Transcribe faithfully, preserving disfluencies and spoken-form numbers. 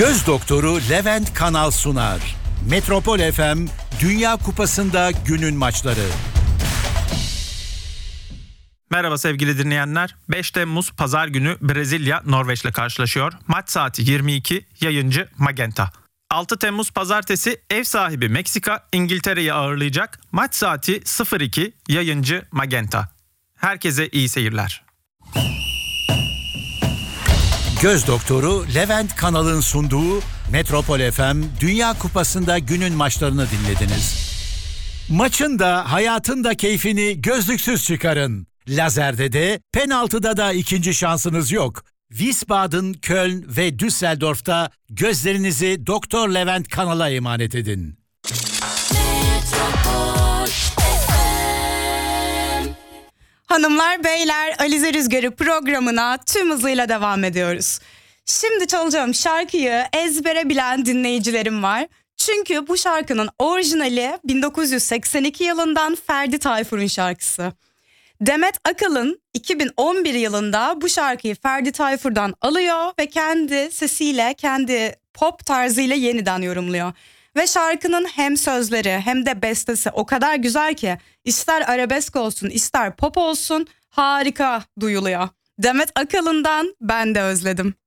Göz doktoru Levent Kanal sunar. Metropol F M Dünya Kupası'nda günün maçları. Merhaba sevgili dinleyenler. beş Temmuz Pazar günü Brezilya Norveç'le karşılaşıyor. Maç saati yirmi iki, yayıncı Magenta. altı Temmuz Pazartesi ev sahibi Meksika İngiltere'yi ağırlayacak. Maç saati sıfır iki, yayıncı Magenta. Herkese iyi seyirler. Göz doktoru Levent Kanal'ın sunduğu Metropol F M Dünya Kupası'nda günün maçlarını dinlediniz. Maçın da hayatın da keyfini gözlüksüz çıkarın. Lazerde de penaltıda da ikinci şansınız yok. Wiesbaden, Köln ve Düsseldorf'ta gözlerinizi Doktor Levent Kanal'a emanet edin. Hanımlar, beyler, Alize Rüzgarı programına tüm hızıyla devam ediyoruz. Şimdi çalacağım şarkıyı ezbere bilen dinleyicilerim var. Çünkü bu şarkının orijinali bin dokuz yüz seksen iki yılından Ferdi Tayfur'un şarkısı. Demet Akalın iki bin on bir yılında bu şarkıyı Ferdi Tayfur'dan alıyor ve kendi sesiyle, kendi pop tarzıyla yeniden yorumluyor. Ve şarkının hem sözleri hem de bestesi o kadar güzel ki ister arabesk olsun ister pop olsun harika duyuluyor. Demet Akalın'dan Ben de Özledim.